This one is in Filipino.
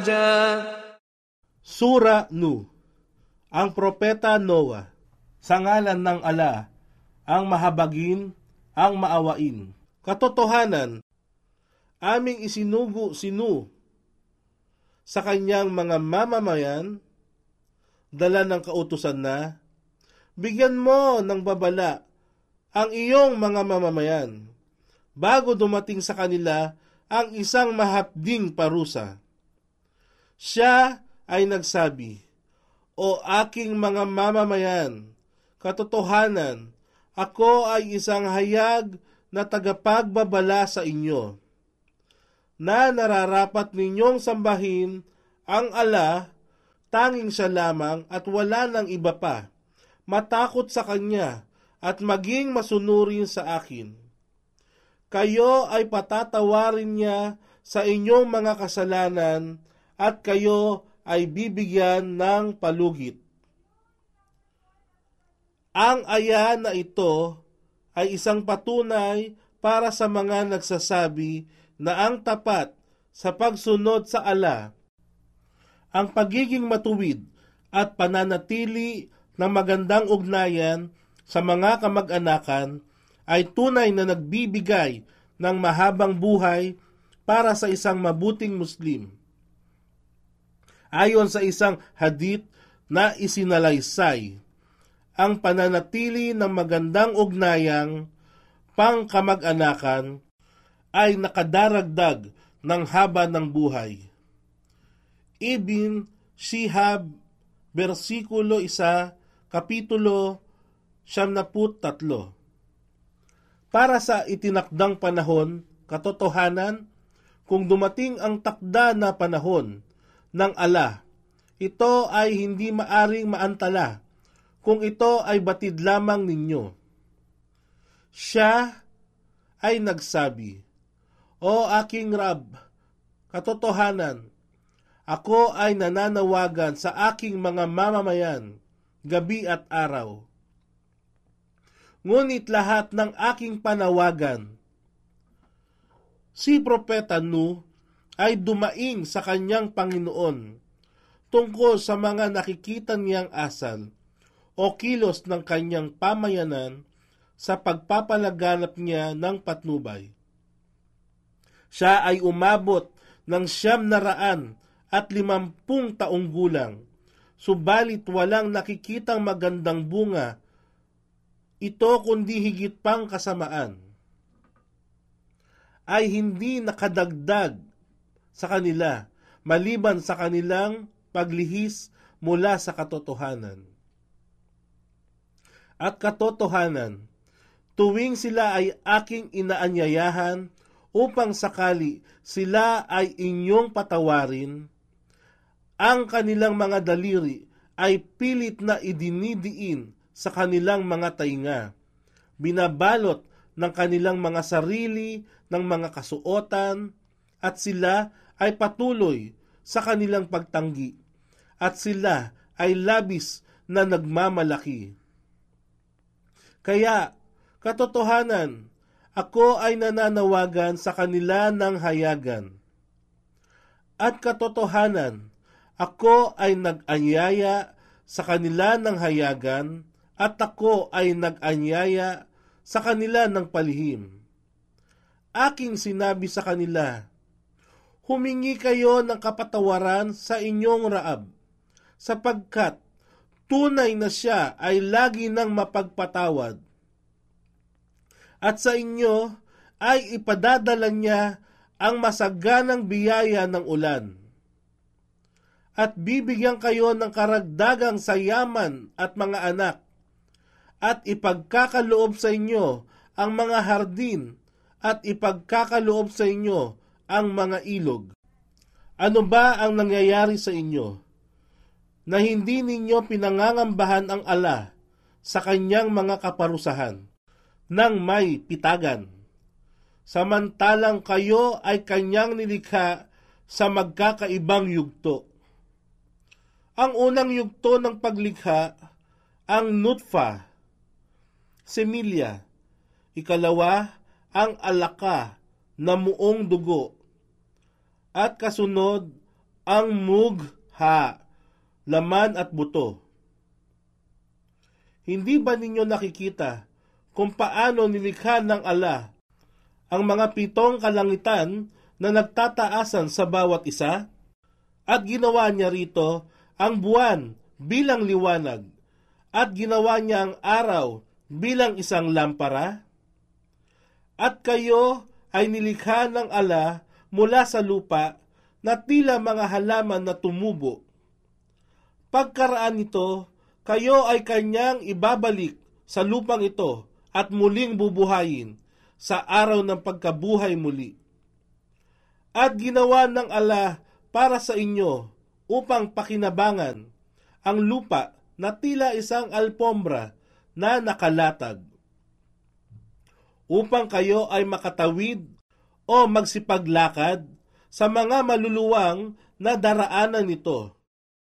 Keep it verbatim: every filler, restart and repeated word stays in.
Sura Nu. Ang propeta Noah. Sa ngalan ng Ala, ang mahabagin, ang maawain. Katotohanan, aming isinugo si Nu sa kanyang mga mamamayan, dala ng kautusan na, bigyan mo ng babala ang iyong mga mamamayan, bago dumating sa kanila ang isang mahapding parusa. Siya ay nagsabi, O aking mga mamamayan, katotohanan, ako ay isang hayag na tagapagbabala sa inyo, na nararapat ninyong sambahin ang Ala, tanging siya lamang at wala ng iba pa, matakot sa Kanya at maging masunurin sa akin. Kayo ay patatawarin niya sa inyong mga kasalanan at kayo ay bibigyan ng palugit. Ang aya na ito ay isang patunay para sa mga nagsasabi na ang tapat sa pagsunod sa Ala, ang pagiging matuwid at pananatili ng magandang ugnayan sa mga kamag-anakan ay tunay na nagbibigay ng mahabang buhay para sa isang mabuting Muslim. Ayon sa isang hadith na isinalaysay, ang pananatili ng magandang ugnayang pangkamag-anakan ay nakadaragdag ng haba ng buhay. Ibn Shihab, versikulo isa, kapitulo siyam na tatlo. Para sa itinakdang panahon, katotohanan, kung dumating ang takda na panahon ng Ala, ito ay hindi maaring maantala kung ito ay batid lamang ninyo. Siya ay nagsabi, O aking Rab, katotohanan, ako ay nananawagan sa aking mga mamamayan, gabi at araw. Ngunit lahat ng aking panawagan, si Propeta Nu ay dumaing sa kanyang Panginoon tungkol sa mga nakikita niyang asal o kilos ng kanyang pamayanan sa pagpapalaganap niya ng patnubay. Siya ay umabot ng siyam na raan at limampung taong gulang, subalit walang nakikitang magandang bunga ito kundi higit pang kasamaan. Ay hindi nakadagdag sa kanila, maliban sa kanilang paglihis mula sa katotohanan. At katotohanan, tuwing sila ay aking inaanyayahan upang sakali sila ay inyong patawarin, ang kanilang mga daliri ay pilit na idinidiin sa kanilang mga tainga, binabalot ng kanilang mga sarili ng mga kasuotan, at sila ay patuloy sa kanilang pagtanggi, at sila ay labis na nagmamalaki. Kaya, katotohanan, ako ay nananawagan sa kanila ng hayagan. At katotohanan, ako ay nag-anyaya sa kanila ng hayagan, at ako ay nag-anyaya sa kanila ng palihim. Aking sinabi sa kanila, humingi kayo ng kapatawaran sa inyong Raab, sapagkat tunay na siya ay lagi nang mapagpatawad. At sa inyo ay ipadadala niya ang masaganang biyaya ng ulan. At bibigyan kayo ng karagdagang sayaman at mga anak, at ipagkakaloob sa inyo ang mga hardin, at ipagkakaloob sa inyo ang mga ilog. Ano ba ang nangyayari sa inyo na hindi ninyo pinangangambahan ang Ala sa kanyang mga kaparusahan nang may pitagan, samantalang kayo ay kanyang nilikha sa magkakaibang yugto? Ang unang yugto ng paglikha, ang nutfa, semilya. Ikalawa, ang alaka na muong dugo. At kasunod ang mugha, laman at buto. Hindi ba ninyo nakikita kung paano nilikha ng ala ang mga pitong kalangitan na nagtataasan sa bawat isa? At ginawa niya rito ang buwan bilang liwanag, at ginawa niya ang araw bilang isang lampara? At kayo ay nilikha ng ala mula sa lupa na tila mga halaman na tumubo. Pagkaraan nito, kayo ay kanyang ibabalik sa lupang ito at muling bubuhayin sa araw ng pagkabuhay muli. At ginawa ng ala para sa inyo upang pakinabangan ang lupa na tila isang alpombra na nakalatag, upang kayo ay makatawid o magsipaglakad sa mga maluluwang na daraanan nito.